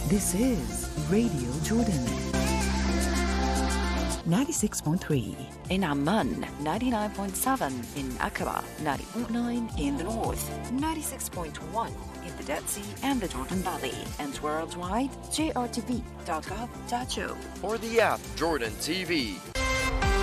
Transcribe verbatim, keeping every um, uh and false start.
This is Radio Jordan. ninety-six point three in Amman, ninety-nine point seven in Aqaba, ninety point nine in the north, ninety-six point one in the Dead Sea and the Jordan Valley, and worldwide, J R T V dot gov dot U. Or the app Jordan T V.